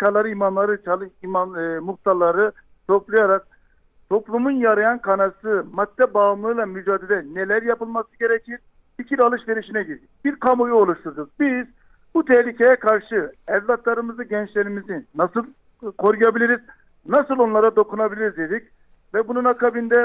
STK'ları, imamları, muhtarları toplayarak toplumun yarayan kanaması madde bağımlılığıyla mücadele neler yapılması gerekir? Fikir alışverişine girdik. Bir kamuoyu oluşturduk. Biz bu tehlikeye karşı evlatlarımızı, gençlerimizi nasıl koruyabiliriz? Nasıl onlara dokunabiliriz dedik. Ve bunun akabinde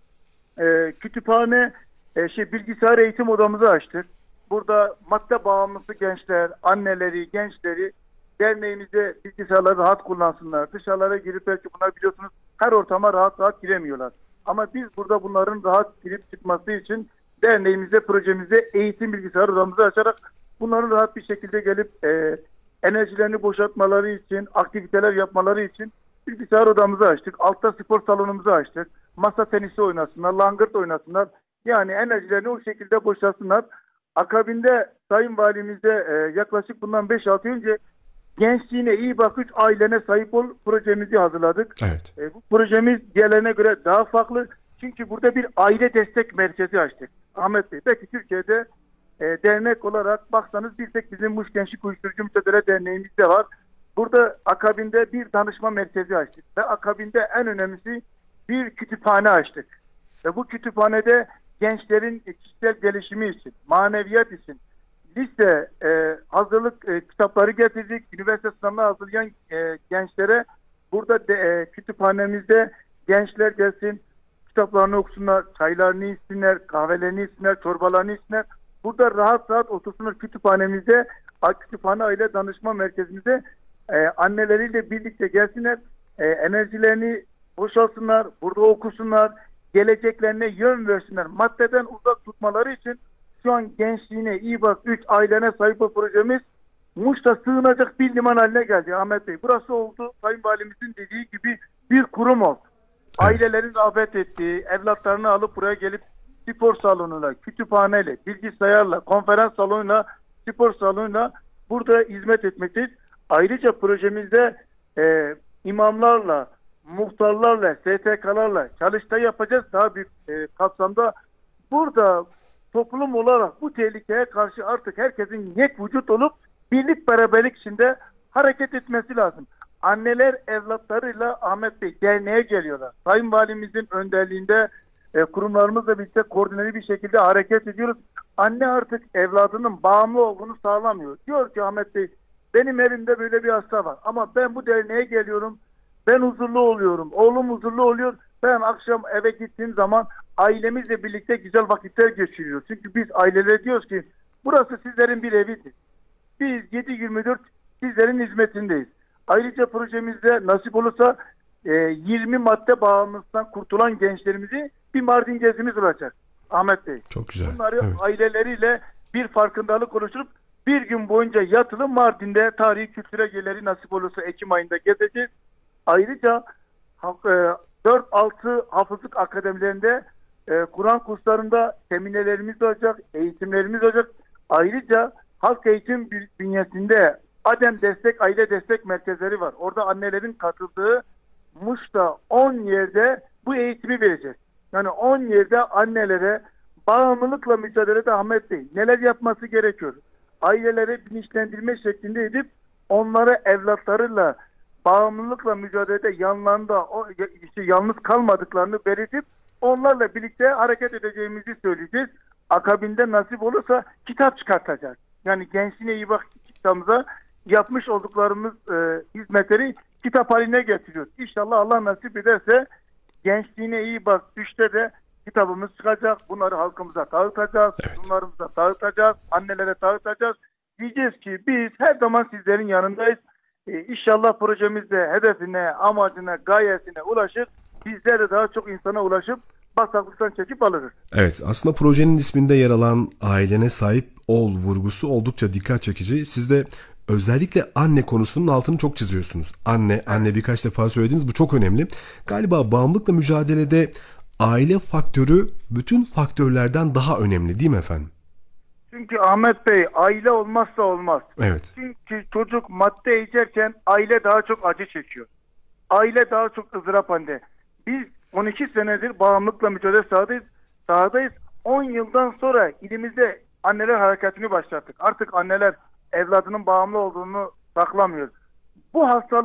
kütüphane, bilgisayar eğitim odamızı açtık. Burada madde bağımlısı gençler, anneleri, gençleri derneğimize bilgisayarları rahat kullansınlar. Dışarılara girip, belki bunlar biliyorsunuz her ortama rahat rahat giremiyorlar. Ama biz burada bunların rahat girip çıkması için derneğimize, projemize eğitim bilgisayar odamızı açarak bunların rahat bir şekilde gelip enerjilerini boşaltmaları için, aktiviteler yapmaları için bilgisayar odamızı açtık. Altta spor salonumuzu açtık. Masa tenisi oynasınlar, langırt oynasınlar. Yani enerjilerini o şekilde boşaltsınlar. Akabinde Sayın Valimize yaklaşık bundan 5-6 önce Gençliğine iyi bak, 3 ailene sahip ol projemizi hazırladık. Evet. Bu projemiz diğerlerine göre daha farklı. Çünkü burada bir aile destek merkezi açtık. Ahmet Bey, belki Türkiye'de dernek olarak baksanız bir tek bizim Muş Gençlik Uyuşturucu Mücadele Derneğimizde var. Burada akabinde bir danışma merkezi açtık. Ve akabinde en önemlisi bir kütüphane açtık. Ve bu kütüphanede gençlerin kişisel gelişimi için, maneviyat için, lise hazırlık kitapları getirdik. Üniversite sınavına hazırlayan gençlere burada kütüphanemizde gençler gelsin, kitaplarını okusunlar, çaylarını içsinler, kahvelerini içsinler, çorbalarını içsinler. Burada rahat rahat otursunlar kütüphanemizde, kütüphane aile danışma merkezimizde anneleriyle birlikte gelsinler, enerjilerini boşalsınlar, burada okusunlar, geleceklerine yön versinler. Maddeden uzak tutmaları için şu an gençliğine iyi bak, 3 ailene sahip ol projemiz Muş'ta sığınacak bir liman haline geldi Ahmet Bey. Burası oldu, Sayın Valimizin dediği gibi bir kurum oldu. Evet. Ailelerin davet ettiği, evlatlarını alıp buraya gelip spor salonuyla, kütüphaneyle, bilgisayarla, konferans salonuyla, spor salonuyla burada hizmet etmekteyiz. Ayrıca projemizde imamlarla, muhtarlarla, STK'larla çalıştay yapacağız. Daha büyük kapsamda burada toplum olarak bu tehlikeye karşı artık herkesin yek vücut olup birlik beraberlik içinde hareket etmesi lazım. Anneler evlatlarıyla Ahmet Bey derneğe geliyorlar. Sayın Valimizin önderliğinde kurumlarımızla birlikte koordineli bir şekilde hareket ediyoruz. Anne artık evladının bağımlı olduğunu sağlamıyor. Diyor ki Ahmet Bey, benim evimde böyle bir hasta var ama ben bu derneğe geliyorum. Ben huzurlu oluyorum. Oğlum huzurlu oluyor. Ben akşam eve gittiğim zaman ailemizle birlikte güzel vakitler geçiriyoruz. Çünkü biz ailelere diyoruz ki burası sizlerin bir evidir. Biz 7/24 sizlerin hizmetindeyiz. Ayrıca projemizde nasip olursa 20 madde bağımlılığından kurtulan gençlerimizi bir Mardin gezimiz olacak. Ahmet Bey. Çok güzel. Bunları evet. Aileleriyle bir farkındalık oluşturup bir gün boyunca yatılı Mardin'de tarihi kültürel yerleri nasip olursa Ekim ayında gezeceğiz. Ayrıca 4-6 hafızlık akademilerinde Kur'an kurslarında seminerlerimiz olacak, eğitimlerimiz olacak. Ayrıca halk eğitim bünyesinde Adem Destek Aile Destek Merkezleri var. Orada annelerin katıldığı Muş'ta 10 yerde bu eğitimi vereceğiz. Yani 10 yerde annelere bağımlılıkla mücadelede Ahmet Bey neler yapması gerekiyor? Ailelere bilinçlendirme şeklinde edip onlara evlatlarıyla bağımlılıkla mücadelede yanlarında yalnız kalmadıklarını belirtip onlarla birlikte hareket edeceğimizi söyleyeceğiz. Akabinde nasip olursa kitap çıkartacağız. Yani Gençliğine iyi bak kitabımıza yapmış olduklarımız hizmetleri kitap haline getiriyoruz. İnşallah Allah nasip ederse Gençliğine iyi bak 3'te de kitabımız çıkacak. Bunları halkımıza dağıtacağız. Evet. Bunlarımıza dağıtacağız. Annelere dağıtacağız. Diyeceğiz ki biz her zaman sizlerin yanındayız. İnşallah projemizde hedefine, amacına, gayesine ulaşır. Bizler de daha çok insana ulaşıp bataklıktan çekip alırız. Evet, aslında projenin isminde yer alan ailene sahip ol vurgusu oldukça dikkat çekici. Siz de özellikle anne konusunun altını çok çiziyorsunuz. Anne birkaç defa söylediniz, bu çok önemli. Galiba bağımlılıkla mücadelede aile faktörü bütün faktörlerden daha önemli değil mi efendim? Çünkü Ahmet Bey aile olmazsa olmaz. Evet. Çünkü çocuk madde içerken aile daha çok acı çekiyor. Aile daha çok ızdırap halinde. Biz 12 senedir bağımlılıkla mücadele sahadayız. 10 yıldan sonra ilimizde anneler hareketini başlattık. Artık anneler evladının bağımlı olduğunu saklamıyor. Bu hastalık